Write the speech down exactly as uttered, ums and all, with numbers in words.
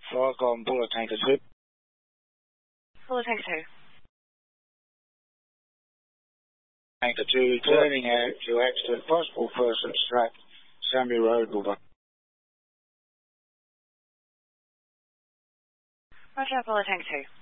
Flight on Bullet Tanker two. Bullet Tanker two. Tanker two, turning out to accident, possible person track, Samuel Road, over. Roger, Bullet Tanker two.